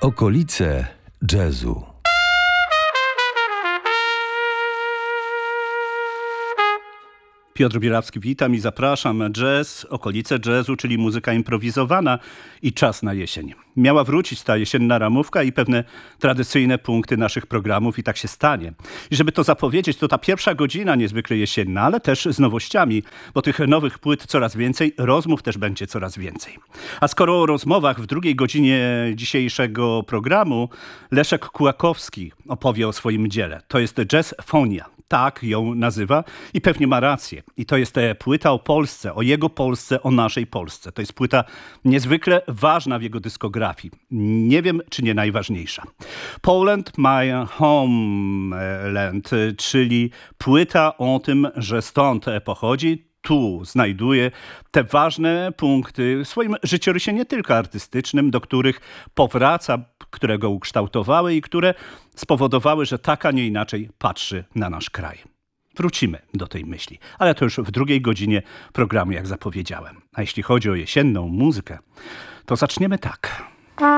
Okolice jazzu. Piotr Bielawski, witam i zapraszam. Jazz, okolice jazzu, czyli muzyka improwizowana i czas na jesień. Miała wrócić ta jesienna ramówka i pewne tradycyjne punkty naszych programów i tak się stanie. I żeby to zapowiedzieć, to ta pierwsza godzina niezwykle jesienna, ale też z nowościami, bo tych nowych płyt coraz więcej, rozmów też będzie coraz więcej. A skoro o rozmowach, w drugiej godzinie dzisiejszego programu Leszek Kułakowski opowie o swoim dziele. To jest jazzfonia. Tak ją nazywa i pewnie ma rację. I to jest płyta o Polsce, o jego Polsce, o naszej Polsce. To jest płyta niezwykle ważna w jego dyskografii. Nie wiem, czy nie najważniejsza. Poland, My Homeland, czyli płyta o tym, że stąd pochodzi. Tu znajduje te ważne punkty w swoim życiorysie nie tylko artystycznym, do których powraca, które go ukształtowały i które spowodowały, że tak, a nie inaczej patrzy na nasz kraj. Wrócimy do tej myśli, ale to już w drugiej godzinie programu, jak zapowiedziałem. A jeśli chodzi o jesienną muzykę, to zaczniemy tak.